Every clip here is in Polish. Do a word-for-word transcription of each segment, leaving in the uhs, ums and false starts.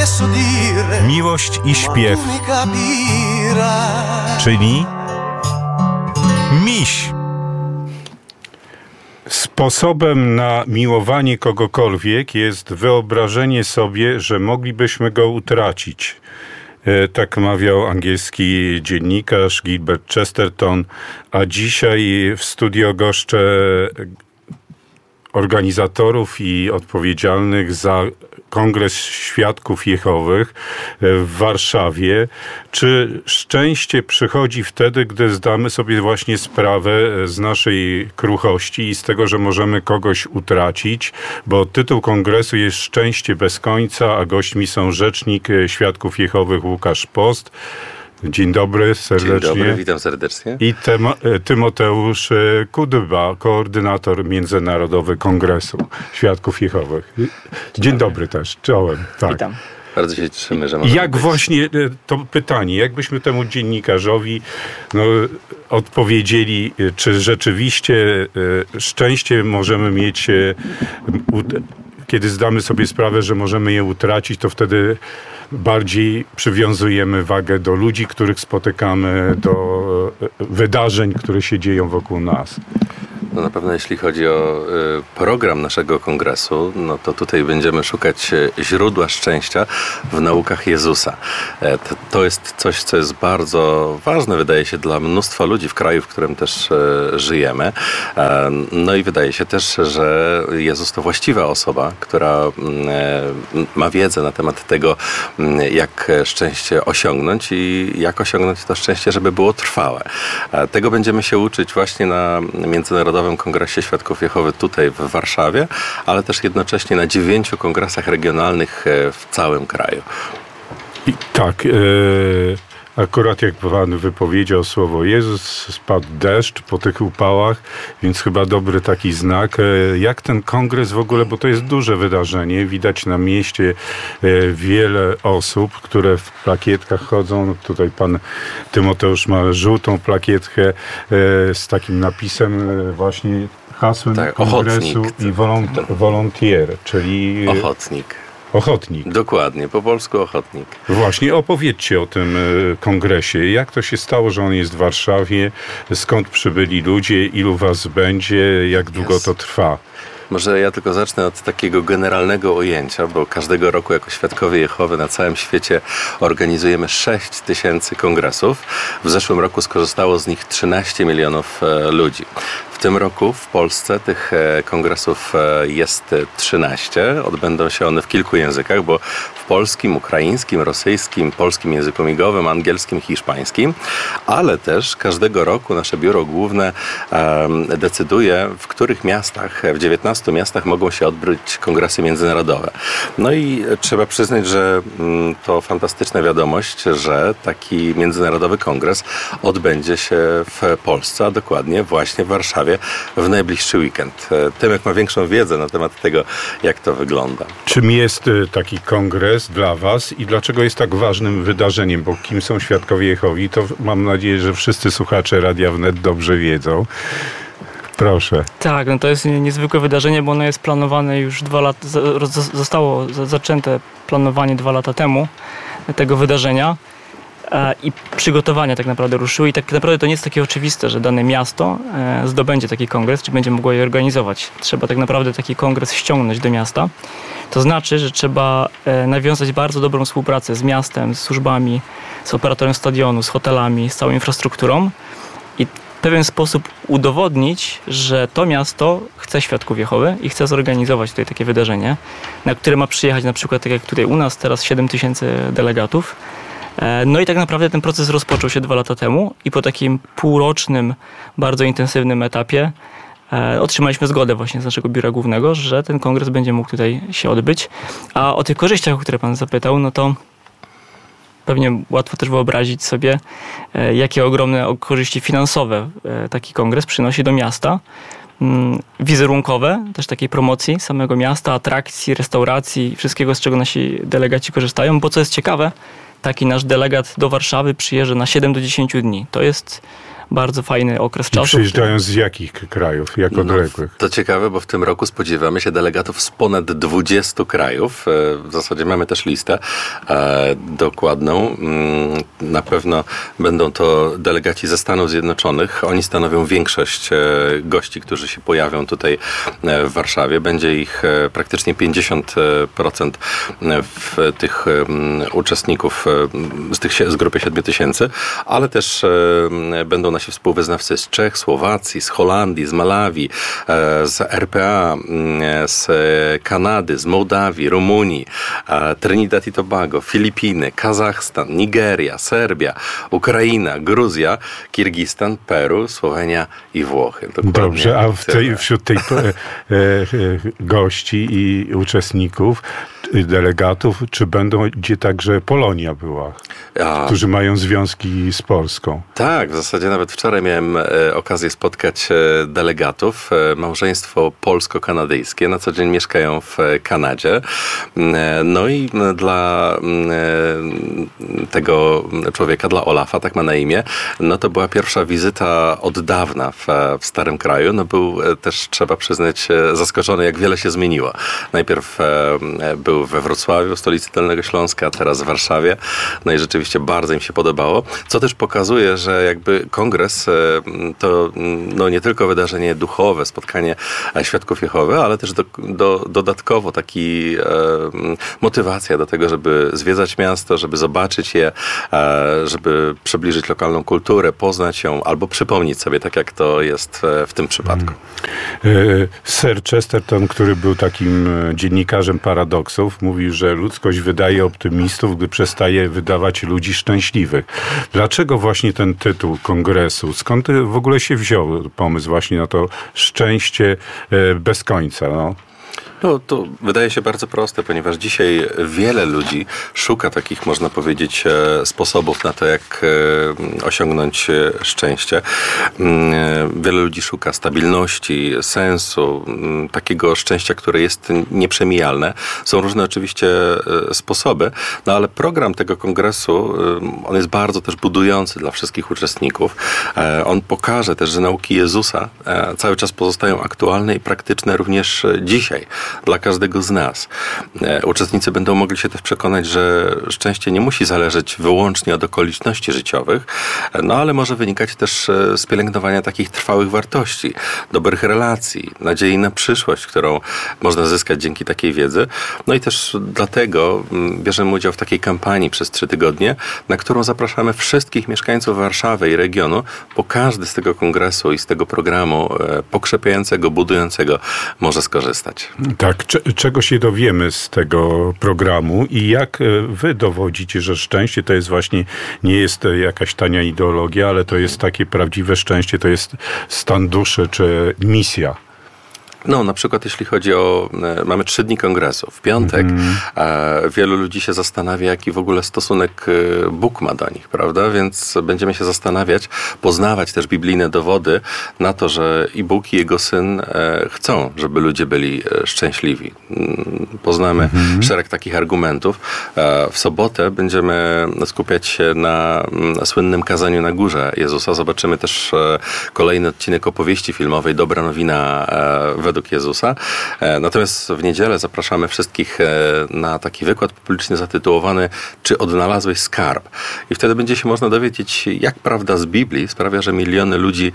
Miłość i śpiew, czyli miś. Sposobem na miłowanie kogokolwiek jest wyobrażenie sobie, że moglibyśmy go utracić. Tak mawiał angielski dziennikarz Gilbert Chesterton, a dzisiaj w studio goszczę organizatorów i odpowiedzialnych za Kongres Świadków Jehowych w Warszawie. Czy szczęście przychodzi wtedy, gdy zdamy sobie właśnie sprawę z naszej kruchości i z tego, że możemy kogoś utracić? Bo tytuł kongresu jest Szczęście bez końca, a gośćmi są rzecznik Świadków Jehowych Łukasz Post. Dzień dobry serdecznie. Dzień dobry, witam serdecznie. I Tema, Tymoteusz Kudyba, koordynator Międzynarodowy Kongresu Świadków Jehowych. Dzień, Dzień dobry też, czołem. Tak. Witam. Bardzo się cieszymy, że możemy Jak być. właśnie to pytanie, jakbyśmy temu dziennikarzowi no, odpowiedzieli, czy rzeczywiście szczęście możemy mieć, kiedy zdamy sobie sprawę, że możemy je utracić, to wtedy bardziej przywiązujemy wagę do ludzi, których spotykamy, do wydarzeń, które się dzieją wokół nas. No na pewno jeśli chodzi o y, program naszego kongresu, no to tutaj będziemy szukać źródła szczęścia w naukach Jezusa. E, to, to jest coś, co jest bardzo ważne, wydaje się, dla mnóstwa ludzi w kraju, w którym też e, żyjemy. E, no i wydaje się też, że Jezus to właściwa osoba, która e, ma wiedzę na temat tego, jak szczęście osiągnąć i jak osiągnąć to szczęście, żeby było trwałe. E, tego będziemy się uczyć właśnie na Międzynarodowym Kongresie Świadków Jehowy tutaj w Warszawie, ale też jednocześnie na dziewięciu kongresach regionalnych w całym kraju. I tak, e, akurat jak pan wypowiedział słowo Jezus, spadł deszcz po tych upałach, więc chyba dobry taki znak. E, jak ten kongres w ogóle, bo to jest duże wydarzenie, widać na mieście e, wiele osób, które w plakietkach chodzą. Tutaj pan Tymoteusz ma żółtą plakietkę e, z takim napisem e, właśnie hasłem tak, kongresu ochotnik. i volont, volontier, czyli Ochotnik. Ochotnik. Dokładnie, po polsku ochotnik. Właśnie, opowiedzcie o tym kongresie. Jak to się stało, że on jest w Warszawie? Skąd przybyli ludzie? Ilu was będzie? Jak długo Jest. to trwa? Może ja tylko zacznę od takiego generalnego ujęcia, bo każdego roku jako Świadkowie Jehowy na całym świecie organizujemy sześć tysięcy kongresów. W zeszłym roku skorzystało z nich trzynaście milionów ludzi. W tym roku w Polsce tych kongresów jest trzynaście. Odbędą się one w kilku językach, bo w polskim, ukraińskim, rosyjskim, polskim języku migowym, angielskim, hiszpańskim, ale też każdego roku nasze biuro główne um, decyduje, w których miastach, w dziewiętnastu miastach mogą się odbyć kongresy międzynarodowe. No i trzeba przyznać, że mm, to fantastyczna wiadomość, że taki międzynarodowy kongres odbędzie się w Polsce, a dokładnie właśnie w Warszawie w najbliższy weekend. Tymek ma większą wiedzę na temat tego, jak to wygląda. Czym jest taki kongres dla was i dlaczego jest tak ważnym wydarzeniem? Bo kim są Świadkowie Jehowi, to mam nadzieję, że wszyscy słuchacze Radia Wnet dobrze wiedzą. Proszę. Tak, no to jest niezwykłe wydarzenie, bo ono jest planowane już dwa lata, zostało zaczęte planowanie dwa lata temu tego wydarzenia. I przygotowania tak naprawdę ruszyły i tak naprawdę to nie jest takie oczywiste, że dane miasto zdobędzie taki kongres, czy będzie mogło je organizować. Trzeba tak naprawdę taki kongres ściągnąć do miasta. To znaczy, że trzeba nawiązać bardzo dobrą współpracę z miastem, z służbami, z operatorem stadionu, z hotelami, z całą infrastrukturą i w pewien sposób udowodnić, że to miasto chce Świadków Jehowy i chce zorganizować tutaj takie wydarzenie, na które ma przyjechać na przykład, tak jak tutaj u nas teraz siedem tysięcy delegatów. No i tak naprawdę ten proces rozpoczął się dwa lata temu i po takim półrocznym, bardzo intensywnym etapie e, otrzymaliśmy zgodę właśnie z naszego biura głównego, że ten kongres będzie mógł tutaj się odbyć. A o tych korzyściach, o które pan zapytał, no to pewnie łatwo też wyobrazić sobie, e, jakie ogromne korzyści finansowe e, taki kongres przynosi do miasta. Mm, wizerunkowe, też takiej promocji samego miasta, atrakcji, restauracji, wszystkiego, z czego nasi delegaci korzystają, bo co jest ciekawe, taki nasz delegat do Warszawy przyjeżdża na siedem do dziesięciu dni. To jest bardzo fajny okres czasu. Przyjeżdżają z jakich krajów, jak odległych? No, to ciekawe, bo w tym roku spodziewamy się delegatów z ponad dwudziestu krajów. W zasadzie mamy też listę e, dokładną. Na pewno będą to delegaci ze Stanów Zjednoczonych. Oni stanowią większość e, gości, którzy się pojawią tutaj e, w Warszawie. Będzie ich e, praktycznie pięćdziesiąt procent w tych e, uczestników e, z, tych, z grupy siedmiu tysięcy, ale też e, będą nasi współwyznawcy z Czech, Słowacji, z Holandii, z Malawi, e, z R P A, e, z Kanady, z Mołdawii, Rumunii, e, Trinidad i Tobago, Filipiny, Kazachstan, Nigeria, Serbia, Ukraina, Gruzja, Kirgistan, Peru, Słowenia i Włochy. Dokładnie. Dobrze, a w tej, wśród tej e, e, gości i uczestników, delegatów, czy będą, gdzie także Polonia była, a, którzy mają związki z Polską? Tak, w zasadzie nawet wczoraj miałem e, okazję spotkać e, delegatów. E, małżeństwo polsko-kanadyjskie, na co dzień mieszkają w e, Kanadzie. E, no i e, dla e, tego człowieka, dla Olafa, tak ma na imię, no to była pierwsza wizyta od dawna w, w Starym Kraju. No był e, też, trzeba przyznać, e, zaskoczony, jak wiele się zmieniło. Najpierw e, był we Wrocławiu, stolicy Dolnego Śląska, a teraz w Warszawie. No i rzeczywiście bardzo im się podobało. Co też pokazuje, że jakby kongres to no nie tylko wydarzenie duchowe, spotkanie świadków Jehowy, ale też do, do, dodatkowo taki e, motywacja do tego, żeby zwiedzać miasto, żeby zobaczyć je, e, żeby przybliżyć lokalną kulturę, poznać ją albo przypomnieć sobie, tak jak to jest w, w tym przypadku. Hmm. Sir Chesterton, który był takim dziennikarzem paradoksów, mówi, że ludzkość wydaje optymistów, gdy przestaje wydawać ludzi szczęśliwych. Dlaczego właśnie ten tytuł kongresu? Skąd w ogóle się wziął pomysł właśnie na to szczęście bez końca? No? No, to wydaje się bardzo proste, ponieważ dzisiaj wiele ludzi szuka takich, można powiedzieć, sposobów na to, jak osiągnąć szczęście. Wiele ludzi szuka stabilności, sensu, takiego szczęścia, które jest nieprzemijalne. Są różne oczywiście sposoby, no ale program tego kongresu, on jest bardzo też budujący dla wszystkich uczestników. On pokaże też, że nauki Jezusa cały czas pozostają aktualne i praktyczne również dzisiaj. Dla każdego z nas. Uczestnicy będą mogli się też przekonać, że szczęście nie musi zależeć wyłącznie od okoliczności życiowych, no ale może wynikać też z pielęgnowania takich trwałych wartości, dobrych relacji, nadziei na przyszłość, którą można zyskać dzięki takiej wiedzy. No i też dlatego bierzemy udział w takiej kampanii przez trzy tygodnie, na którą zapraszamy wszystkich mieszkańców Warszawy i regionu, bo każdy z tego kongresu i z tego programu pokrzepiającego, budującego może skorzystać. Tak, czego się dowiemy z tego programu i jak wy dowodzicie, że szczęście to jest właśnie, nie jest jakaś tania ideologia, ale to jest takie prawdziwe szczęście, to jest stan duszy czy misja? No, na przykład jeśli chodzi o... Mamy trzy dni kongresu. W piątek mm. e, wielu ludzi się zastanawia, jaki w ogóle stosunek Bóg ma do nich, prawda? Więc będziemy się zastanawiać, poznawać też biblijne dowody na to, że i Bóg, i Jego Syn e, chcą, żeby ludzie byli szczęśliwi. Poznamy mm. szereg takich argumentów. E, w sobotę będziemy skupiać się na, na słynnym kazaniu na górze Jezusa. Zobaczymy też e, kolejny odcinek opowieści filmowej Dobra nowina e, według Jezusa. Natomiast w niedzielę zapraszamy wszystkich na taki wykład publiczny zatytułowany Czy odnalazłeś skarb? I wtedy będzie się można dowiedzieć, jak prawda z Biblii sprawia, że miliony ludzi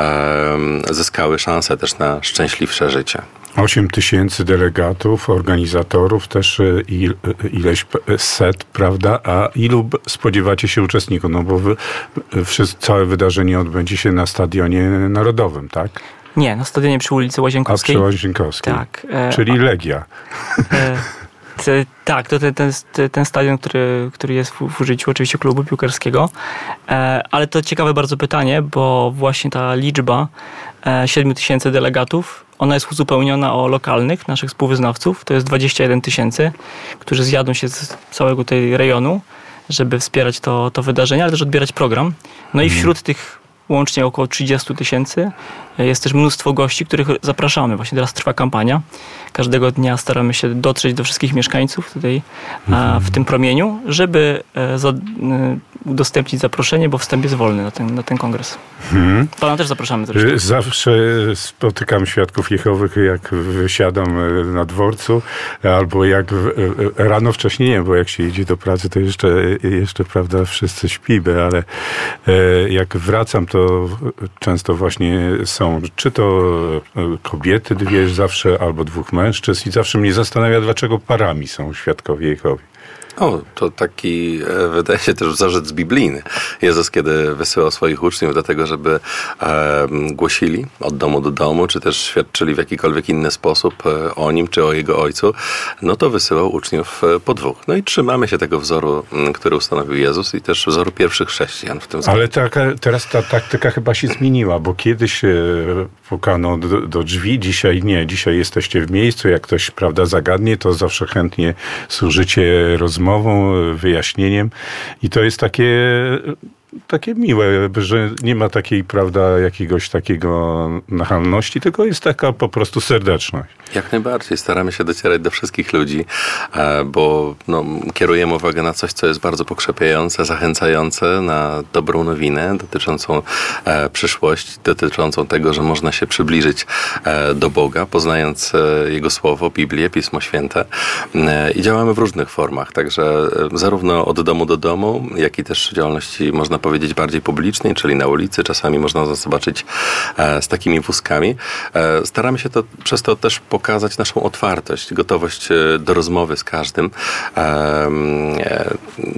zyskały szansę też na szczęśliwsze życie. Osiem tysięcy delegatów, organizatorów, też ileś set, prawda? A ilu spodziewacie się uczestników? No bo wy, całe wydarzenie odbędzie się na Stadionie Narodowym, tak? Nie, na stadionie przy ulicy Łazienkowskiej. A przy Łazienkowskiej. Tak. E, Czyli Legia. E, te, tak, to ten, ten, ten stadion, który, który jest w, w użyciu oczywiście klubu piłkarskiego. E, ale to ciekawe bardzo pytanie, bo właśnie ta liczba e, siedmiu tysięcy delegatów, ona jest uzupełniona o lokalnych, naszych współwyznawców. To jest dwadzieścia jeden tysięcy, którzy zjadą się z całego tej rejonu, żeby wspierać to, to wydarzenie, ale też odbierać program. No i wśród tych łącznie około trzydzieści tysięcy Jest też mnóstwo gości, których zapraszamy. Właśnie teraz trwa kampania. Każdego dnia staramy się dotrzeć do wszystkich mieszkańców tutaj mhm. w tym promieniu, żeby udostępnić zaproszenie, bo wstęp jest wolny na ten, na ten kongres. Hmm. Pana też zapraszamy zresztą. Zawsze spotykam świadków Jehowych, jak wysiadam na dworcu, albo jak rano wcześniej, nie, bo jak się idzie do pracy, to jeszcze, jeszcze prawda, wszyscy śpimy, ale jak wracam, to często właśnie są, czy to kobiety dwie zawsze, albo dwóch mężczyzn i zawsze mnie zastanawia, dlaczego parami są świadkowie Jehowi. O, to taki, wydaje się, też wzorzec biblijny. Jezus, kiedy wysyłał swoich uczniów do tego, żeby e, głosili od domu do domu, czy też świadczyli w jakikolwiek inny sposób o Nim, czy o Jego Ojcu, no to wysyłał uczniów po dwóch. No i trzymamy się tego wzoru, który ustanowił Jezus i też wzoru pierwszych chrześcijan w tym względzie. Ale taka, teraz ta taktyka chyba się zmieniła, bo kiedyś e, pukano do, do drzwi, dzisiaj nie. Dzisiaj jesteście w miejscu, jak ktoś, prawda, zagadnie, to zawsze chętnie służycie rozmową, wyjaśnieniem i to jest takie, takie miłe, że nie ma takiej, prawda, jakiegoś takiego nachalności, tylko jest taka po prostu serdeczność. Jak najbardziej. Staramy się docierać do wszystkich ludzi, bo no, kierujemy uwagę na coś, co jest bardzo pokrzepiające, zachęcające, na dobrą nowinę dotyczącą e, przyszłości, dotyczącą tego, że można się przybliżyć e, do Boga, poznając e, Jego Słowo, Biblię, Pismo Święte. E, I działamy w różnych formach, także e, zarówno od domu do domu, jak i też w działalności, można powiedzieć, bardziej publicznej, czyli na ulicy. Czasami można nas zobaczyć e, z takimi wózkami. E, staramy się to przez to też pokazać naszą otwartość, gotowość do rozmowy z każdym. E,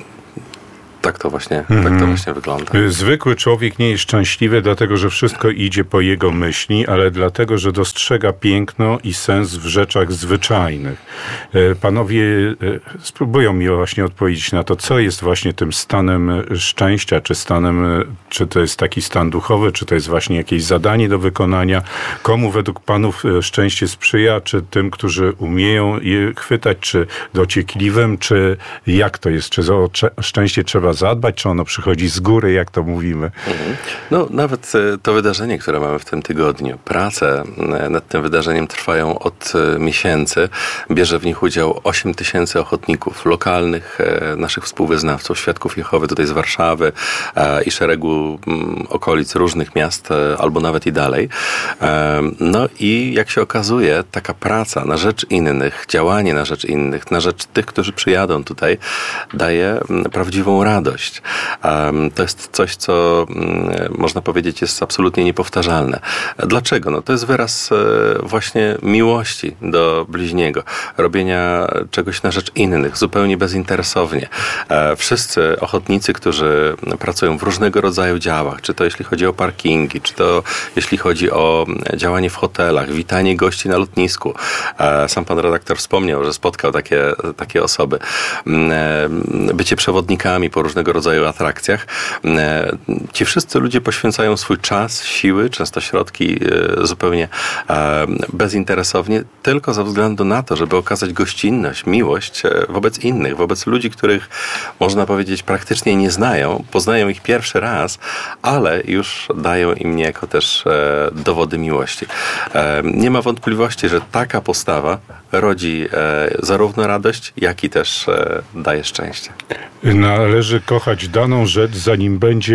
Tak to właśnie, mm-hmm. tak to właśnie wygląda. Zwykły człowiek nie jest szczęśliwy, dlatego że wszystko idzie po jego myśli, ale dlatego, że dostrzega piękno i sens w rzeczach zwyczajnych. Panowie spróbują mi właśnie odpowiedzieć na to, co jest właśnie tym stanem szczęścia, czy stanem, czy to jest taki stan duchowy, czy to jest właśnie jakieś zadanie do wykonania. Komu według panów szczęście sprzyja, czy tym, którzy umieją je chwytać, czy dociekliwym, czy jak to jest, czy o szczęście trzeba zadbać, czy ono przychodzi z góry, jak to mówimy? Mhm. No nawet to wydarzenie, które mamy w tym tygodniu, prace nad tym wydarzeniem trwają od miesięcy. Bierze w nich udział osiem tysięcy ochotników, lokalnych naszych współwyznawców, świadków Jehowy tutaj z Warszawy i szeregu okolic różnych miast, albo nawet i dalej. No i jak się okazuje, taka praca na rzecz innych, działanie na rzecz innych, na rzecz tych, którzy przyjadą tutaj, daje prawdziwą radość. To jest coś, co można powiedzieć jest absolutnie niepowtarzalne. Dlaczego? No to jest wyraz właśnie miłości do bliźniego, robienia czegoś na rzecz innych, zupełnie bezinteresownie. Wszyscy ochotnicy, którzy pracują w różnego rodzaju działach, czy to jeśli chodzi o parkingi, czy to jeśli chodzi o działanie w hotelach, witanie gości na lotnisku. Sam pan redaktor wspomniał, że spotkał takie, takie osoby. Bycie przewodnikami po różnego rodzaju atrakcjach. Ci wszyscy ludzie poświęcają swój czas, siły, często środki zupełnie bezinteresownie, tylko ze względu na to, żeby okazać gościnność, miłość wobec innych, wobec ludzi, których można powiedzieć praktycznie nie znają, poznają ich pierwszy raz, ale już dają im niejako też dowody miłości. Nie ma wątpliwości, że taka postawa rodzi zarówno radość, jak i też daje szczęście. Należy kochać daną rzecz, zanim będzie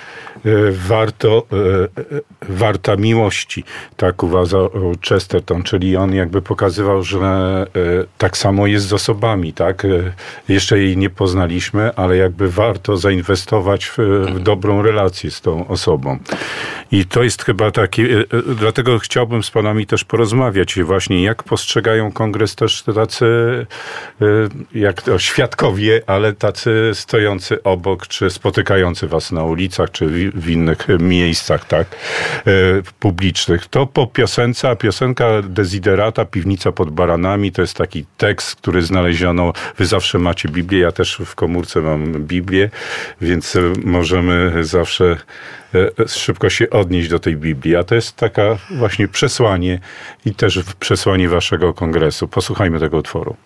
warto, warta miłości. Tak uważał Chesterton, czyli on jakby pokazywał, że tak samo jest z osobami, tak? Jeszcze jej nie poznaliśmy, ale jakby warto zainwestować w, w dobrą relację z tą osobą. I to jest chyba taki, dlatego chciałbym z panami też porozmawiać właśnie, jak postrzegają kongres też tacy, jak to, świadkowie, ale tacy stojący obok, czy spotykający was na ulicach, czy w innych miejscach, tak, publicznych. To po piosence, a piosenka Desiderata, Piwnica pod baranami, to jest taki tekst, który znaleziono, wy zawsze macie Biblię, ja też w komórce mam Biblię, więc możemy zawsze szybko się odnieść do tej Biblii, a to jest taka właśnie przesłanie i też przesłanie waszego kongresu. Posłuchajmy tego utworu.